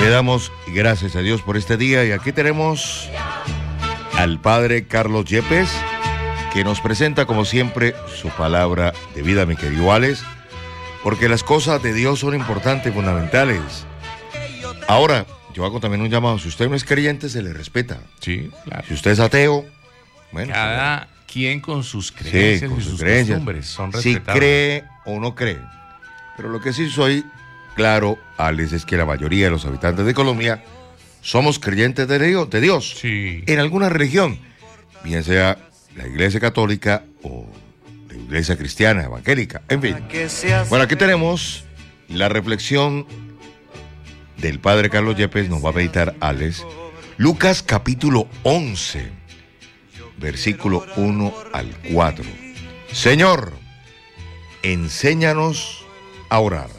Le damos gracias a Dios por este día y aquí tenemos al Padre Carlos Yepes, que nos presenta como siempre su palabra de vida, mi querido Alex, porque las cosas de Dios son importantes y fundamentales. Ahora, yo hago también un llamado: si usted no es creyente, se le respeta. Sí, claro. Si usted es ateo, bueno. Cada quien con sus creencias, sí, con y sus sus creencias, costumbres son si respetables. cree o no cree. Pero lo que sí soy claro, Alex, es que la mayoría de los habitantes de Colombia somos creyentes de Dios. Sí. En alguna religión, bien sea la Iglesia Católica o la Iglesia Cristiana, Evangélica, en fin. Bueno, aquí tenemos la reflexión del Padre Carlos Yepes, nos va a meditar Alex. Lucas capítulo 11, versículo 1 al 4. Señor, enséñanos a orar.